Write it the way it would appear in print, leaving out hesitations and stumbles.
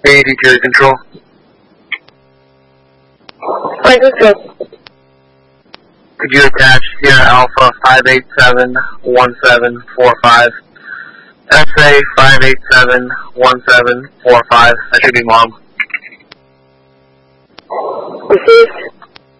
80 Jury Control. Francisco. Could you attach Sierra Alpha 5871745? SA 5871745. That should be Mom. Received.